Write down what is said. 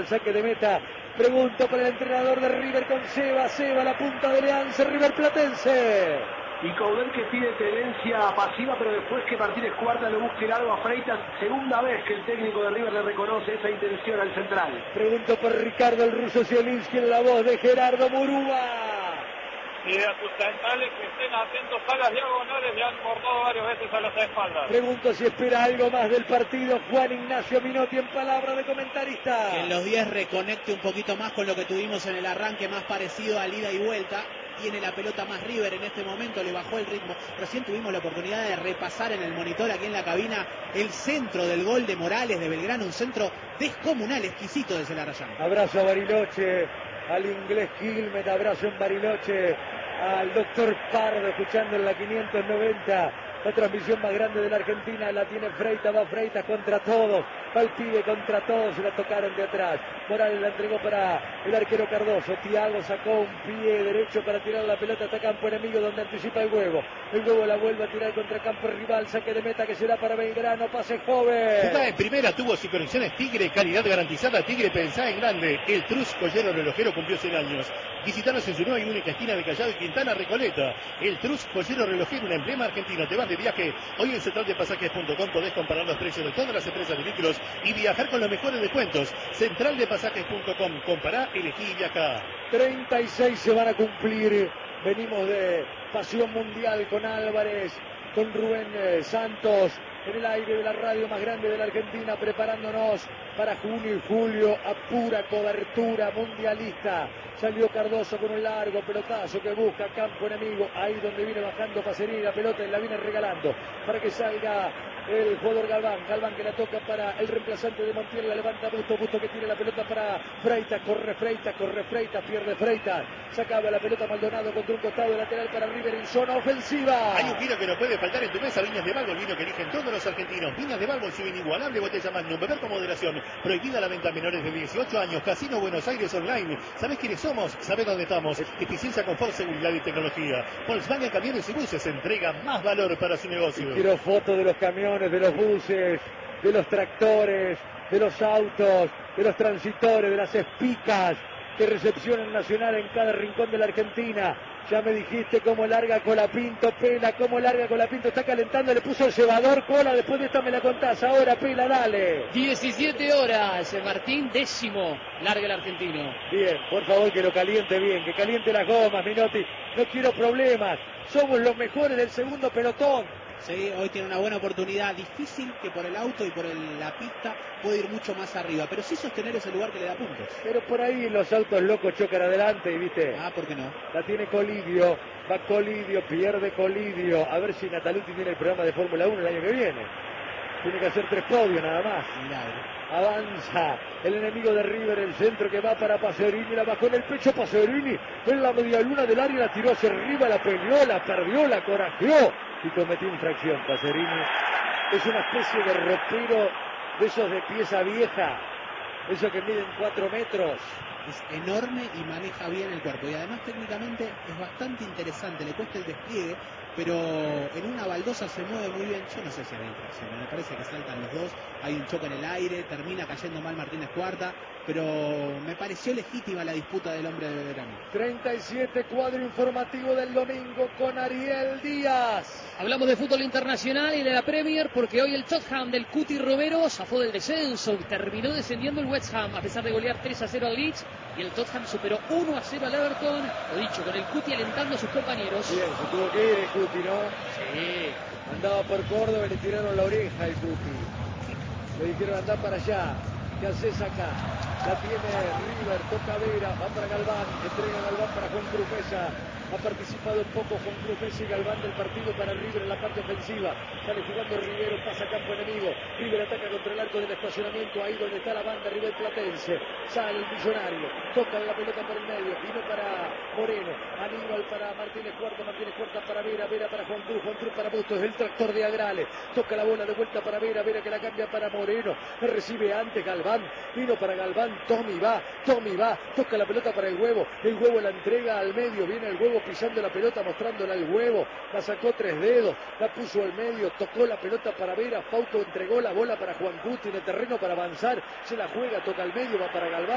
al saque de meta. Pregunto por el entrenador de River con Seba, la punta de Leanza, River Platense. Y Coudet que pide tenencia pasiva, pero después que Martínez Cuarta le busque largo a Freitas, segunda vez que el técnico de River le reconoce esa intención al central. Pregunto por Ricardo el ruso Zielinski en la voz de Gerardo Murúa. Y a sus centrales que estén atentos a las diagonales, le han cortado varias veces a las espaldas. Pregunto si espera algo más del partido Juan Ignacio Minotti en palabra de comentarista. Que en los 10 reconecte un poquito más con lo que tuvimos en el arranque, más parecido al ida y vuelta. Tiene la pelota más River en este momento, le bajó el ritmo. Recién tuvimos la oportunidad de repasar en el monitor aquí en la cabina el centro del gol de Morales de Belgrano, un centro descomunal, exquisito de Celarayán. Abrazo a Bariloche, al inglés Quilmes, abrazo en Bariloche, al doctor Pardo escuchando en la 590. La transmisión más grande de la Argentina la tiene Freitas, va Freitas contra todos, va el pibe contra todos, se la tocaron de atrás. Morales la entregó para el arquero Cardoso, Thiago sacó un pie derecho para tirar la pelota hasta campo enemigo donde anticipa el huevo la vuelve a tirar contra campo rival, saque de meta que será para Belgrano, pase joven. Jugada en primera, tuvo sincronizaciones Tigre, calidad garantizada, Tigre pensá en grande. El Truz Collero Relojero cumplió 100 años. Visitanos en su nueva y única esquina de Callao y Quintana, Recoleta. El Truz Collero Relojero, un emblema argentino. Te vas de viaje. Hoy en centraldepasajes.com podés comparar los precios de todas las empresas de micros y viajar con los mejores descuentos. Centraldepasajes.com. Compará, elegí y viajá. 36 se van a cumplir. Venimos de Pasión Mundial con Álvarez, con Rubén Santos, en el aire de la radio más grande de la Argentina, preparándonos para junio y julio a pura cobertura mundialista. Salió Cardoso con un largo pelotazo que busca campo enemigo, ahí donde viene bajando Pacerini la pelota y la viene regalando para que salga el jugador Galván que la toca para el reemplazante de Montiel, la levanta Busto que tiene la pelota para Freitas, corre Freitas, pierde Freitas, sacaba la pelota Maldonado contra un costado lateral para River en zona ofensiva. Hay un vino que no puede faltar en tu mesa, Viñas de Balbo, el vino que eligen todos los argentinos. Viñas de Balbo, su inigualable botella Magnum, beber con moderación, prohibida la venta a menores de 18 años, Casino Buenos Aires Online. ¿Sabés quiénes somos? ¿Sabés dónde estamos? Eficiencia, confort, seguridad y tecnología. Volkswagen Camiones y Buses entrega más valor para su negocio. Quiero fotos de los camiones, de los buses, de los tractores, de los autos, de los transitores, de las espicas que recepcionan Nacional en cada rincón de la Argentina. Ya me dijiste cómo larga Colapinto, Pela, cómo larga Colapinto, está calentando, le puso el cebador, Cola, después de esta me la contás, ahora Pela, dale. 17 horas, Martín, décimo, larga el argentino. Bien, por favor que lo caliente bien, que caliente las gomas, Minotti, no quiero problemas, somos los mejores del segundo pelotón. Sí, hoy tiene una buena oportunidad, difícil que por el auto y por la pista puede ir mucho más arriba, pero sí sostener ese lugar que le da puntos. Pero por ahí los autos locos chocan adelante y viste. Ah, ¿por qué no? La tiene Colidio, va Colidio, pierde Colidio, a ver si Nataluti tiene el programa de Fórmula 1 el año que viene. Tiene que hacer 3 podios nada más. Milagro. Avanza el enemigo de River, el centro que va para Pacerini, la bajó en el pecho Pacerini, en la media luna del área, la tiró hacia arriba, la peleó, la perdió, la corajeó y cometió infracción. Pacerini es una especie de ropero de esos de pieza vieja, esos que miden 4 metros. Es enorme y maneja bien el cuerpo y además técnicamente es bastante interesante, le cuesta el despliegue, pero en una baldosa se mueve muy bien. Yo no sé si hay infracción, me parece que saltan los dos, hay un choque en el aire, termina cayendo mal Martínez Cuarta, pero me pareció legítima la disputa del hombre de Belgrano. 37, cuadro informativo del domingo con Ariel Díaz. Hablamos de fútbol internacional y de la Premier porque hoy el Tottenham del Cuti Romero zafó del descenso, terminó descendiendo el West Ham a pesar de golear 3-0 al Leeds y el Tottenham superó 1-0 al Everton, lo dicho, con el Cuti alentando a sus compañeros. Bien, se tuvo que ir el Cuti, ¿no? Sí. Andaba por Córdoba y le tiraron la oreja al Cuti. Le dijeron andá para allá. ¿Qué haces acá? La tiene River, toca Vera, va para Galván, entrega Galván para Juan Cruz Mesa. Ha participado un poco Juan Cruz Mesa y Galván del partido para River en la parte ofensiva. Sale jugando Rivero, pasa campo enemigo. River ataca contra el arco del estacionamiento, ahí donde está la banda River Platense. Sale el Millonario, toca la pelota por el medio, vino para Moreno, Aníbal para Martínez Cuarta para Vera, Vera para Juan Cruz para Bustos, el tractor de Agrales. Toca la bola de vuelta para Vera, Vera que la cambia para Moreno. Recibe antes Galván, vino para Galván, Tommy va, toca la pelota para el huevo la entrega al medio, viene el huevo pisando la pelota, mostrándola al huevo, la sacó 3 dedos, la puso al medio, tocó la pelota para Vera, Fauco entregó la bola para Juan Cruz, tiene terreno para avanzar, se la juega, toca al medio, va para Galván.